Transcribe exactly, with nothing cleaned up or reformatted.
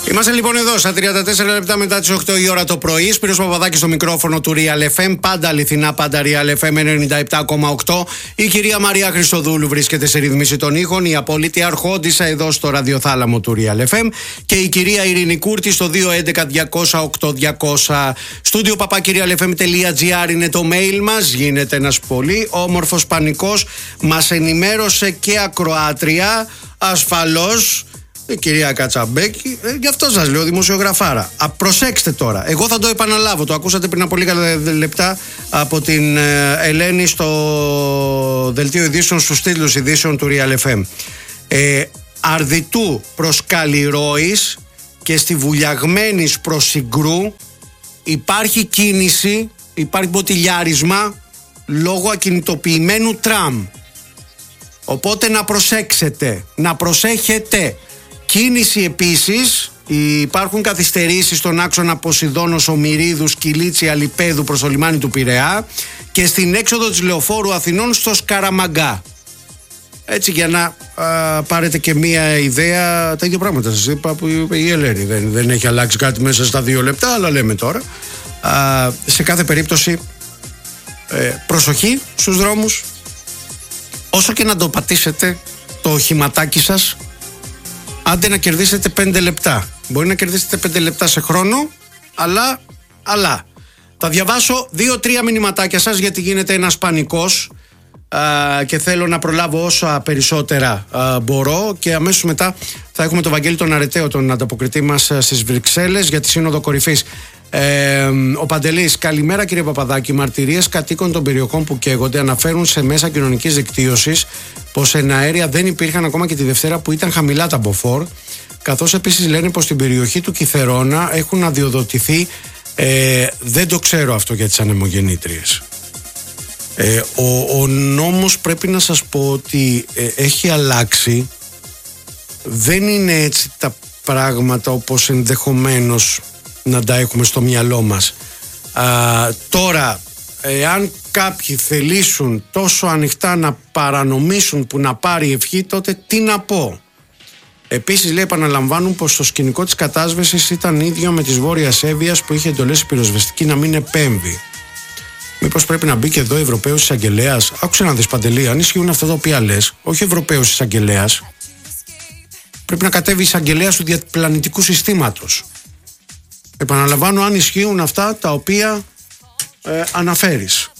Είμαστε λοιπόν εδώ στα τριάντα τέσσερα λεπτά μετά τις οκτώ η ώρα το πρωί. Σπύρος Παπαδάκης στο μικρόφωνο του Real εφ εμ. Πάντα αληθινά, πάντα Real εφ εμ ενενήντα επτά κόμμα οκτώ. Η κυρία Μαρία Χριστοδούλου βρίσκεται σε ρύθμιση των ήχων. Η απόλυτη αρχόντισσα εδώ στο ραδιοθάλαμο του Real εφ εμ. Και η κυρία Ειρήνη Κούρτη στο δύο έντεκα διακόσια οκτώ διακόσια. Στούντιο παπάκυριαλεφm.gr είναι το mail μας. Γίνεται ένας πολύ όμορφος πανικός. Μας ενημέρωσε και ακροάτρια. Ασφαλώς η κυρία Κατσαμπέκη, ε, γι' αυτό σας λέω δημοσιογραφάρα. Α, προσέξτε τώρα, εγώ θα το επαναλάβω. Το ακούσατε πριν από λίγα λεπτά από την ε, Ελένη στο δελτίο ειδήσεων, στους τίτλους ειδήσεων του Real εφ εμ. Ε, Αρδιτού προς Καλλιρόης και στη Βουλιαγμένης προς Συγκρού υπάρχει κίνηση, υπάρχει μποτιλιάρισμα λόγω ακινητοποιημένου τραμ. Οπότε να προσέξετε, να προσέχετε. Κίνηση επίσης, υπάρχουν καθυστερήσεις στον άξονα Ποσειδώνος Ομηρίδου Σκυλίτσι Αλιπέδου προς το λιμάνι του Πειραιά και στην έξοδο της Λεωφόρου Αθηνών στο Σκαραμαγκά. Έτσι, για να α, πάρετε και μία ιδέα, τα ίδια πράγματα σας είπα που είπε η Ελένη. Δεν, δεν έχει αλλάξει κάτι μέσα στα δύο λεπτά, αλλά λέμε τώρα. Α, σε κάθε περίπτωση, ε, προσοχή στους δρόμους. Όσο και να το πατήσετε το οχηματάκι σας, άντε να κερδίσετε πέντε λεπτά. Μπορεί να κερδίσετε πέντε λεπτά σε χρόνο, αλλά, αλλά. Θα διαβάσω δύο-τρία μηνυματάκια σας γιατί γίνεται ένας πανικός α, και θέλω να προλάβω όσα περισσότερα α, μπορώ και αμέσως μετά θα έχουμε τον Βαγγέλη τον Αρεταίο, τον ανταποκριτή μας στις Βρυξέλλες για τη Σύνοδο Κορυφής. Ε, ο Παντελής, καλημέρα κύριε Παπαδάκη. Μαρτυρίες κατοίκων των περιοχών που καίγονται αναφέρουν σε μέσα κοινωνικής δικτύωσης πως εναέρια δεν υπήρχαν ακόμα και τη Δευτέρα που ήταν χαμηλά τα μποφόρ. Καθώς επίσης λένε πως στην περιοχή του Κιθερώνα έχουν αδειοδοτηθεί. Ε, δεν το ξέρω αυτό για τις ανεμογεννήτριες. Ε, ο, ο νόμος πρέπει να σας πω ότι ε, έχει αλλάξει. Δεν είναι έτσι τα πράγματα όπως ενδεχομένως να τα έχουμε στο μυαλό μας. Α, τώρα, εάν κάποιοι θελήσουν τόσο ανοιχτά να παρανομήσουν που να πάρει ευχή, τότε τι να πω. Επίσης, λέει, επαναλαμβάνουν πως το σκηνικό της κατάσβεσης ήταν ίδιο με της Βόρειας Εύβοιας που είχε εντολές η πυροσβεστική να μην επέμβει. Μήπως πρέπει να μπει και εδώ Ευρωπαίος εισαγγελέας? Άκουσε να δεις, Παντελή, αν ισχύουν αυτά τα οποία λες, όχι Ευρωπαίος εισαγγελέας, πρέπει να κατέβει εισαγγελέας του διαπλανητικού συστήματος. Επαναλαμβάνω, αν ισχύουν αυτά τα οποία ε, αναφέρεις.